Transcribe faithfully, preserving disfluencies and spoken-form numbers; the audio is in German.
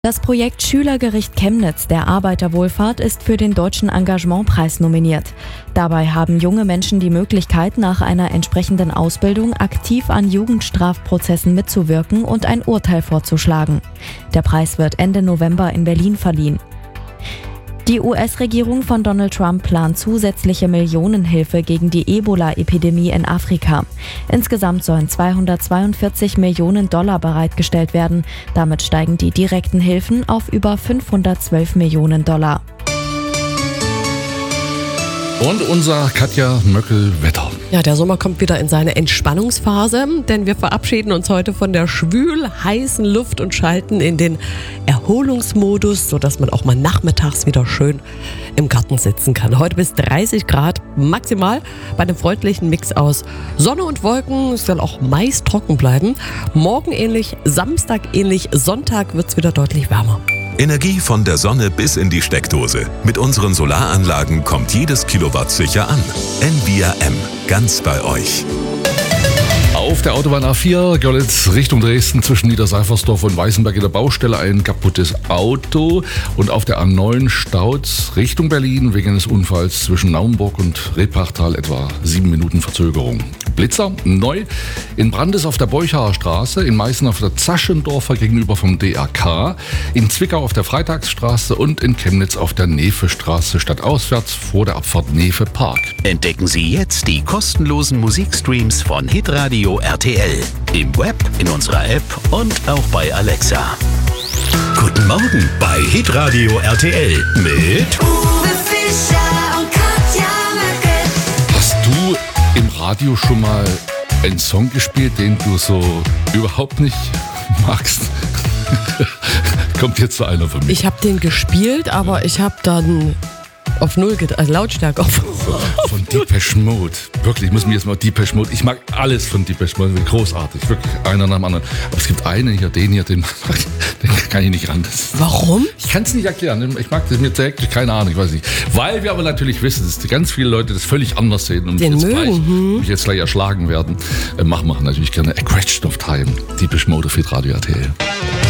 Das Projekt Schülergericht Chemnitz der Arbeiterwohlfahrt ist für den Deutschen Engagementpreis nominiert. Dabei haben junge Menschen die Möglichkeit, nach einer entsprechenden Ausbildung aktiv an Jugendstrafprozessen mitzuwirken und ein Urteil vorzuschlagen. Der Preis wird Ende November in Berlin verliehen. Die U S-Regierung von Donald Trump plant zusätzliche Millionenhilfe gegen die Ebola-Epidemie in Afrika. Insgesamt sollen zweihundertzweiundvierzig Millionen Dollar bereitgestellt werden. Damit steigen die direkten Hilfen auf über fünfhundertzwölf Millionen Dollar. Und unser Katja Möckel-Wetter. Ja, der Sommer kommt wieder in seine Entspannungsphase, denn wir verabschieden uns heute von der schwül heißen Luft und schalten in den Erholungsmodus, sodass man auch mal nachmittags wieder schön im Garten sitzen kann. Heute bis dreißig Grad maximal bei einem freundlichen Mix aus Sonne und Wolken. Es soll auch meist trocken bleiben. Morgen ähnlich, Samstag ähnlich, Sonntag wird es wieder deutlich wärmer. Energie von der Sonne bis in die Steckdose. Mit unseren Solaranlagen kommt jedes Kilowatt sicher an. N V R M, ganz bei euch. Auf der Autobahn A vier, Görlitz Richtung Dresden, zwischen Niederseifersdorf und Weißenberg in der Baustelle ein kaputtes Auto. Und auf der A neun Stauz Richtung Berlin wegen eines Unfalls zwischen Naumburg und Repachtal etwa sieben Minuten Verzögerung. Blitzer neu in Brandes auf der Beuchaer Straße, in Meißen auf der Zaschendorfer gegenüber vom D R K, in Zwickau auf der Freitagsstraße und in Chemnitz auf der Nefe-Straße stadtauswärts vor der Abfahrt Nefe Park. Entdecken Sie jetzt die kostenlosen Musikstreams von Hitradio R T L. Im Web, in unserer App und auch bei Alexa. Guten Morgen bei Hitradio R T L mit Uwe Fischer und Katja Möckel. Hast du im Radio schon mal einen Song gespielt, den du so überhaupt nicht magst? Kommt jetzt so einer von mir. Ich habe den gespielt, aber ich habe dann auf Null, get- also Lautstärke auf. Von Depeche Mode. Wirklich, ich muss mir jetzt mal Depeche Mode. Ich mag alles von Depeche Mode. Großartig. Wirklich, einer nach dem anderen. Aber es gibt einen hier, den hier, den, den kann ich nicht ran. Das, Warum? ich kann es nicht erklären. Ich mag das mir direkt, keine Ahnung, ich weiß nicht. Weil wir aber natürlich wissen, dass ganz viele Leute das völlig anders sehen und Den mich, jetzt mögen, gleich, hm. mich jetzt gleich erschlagen werden. Äh, machen wir natürlich gerne A Question of Time. Depeche Mode für Radio R T L.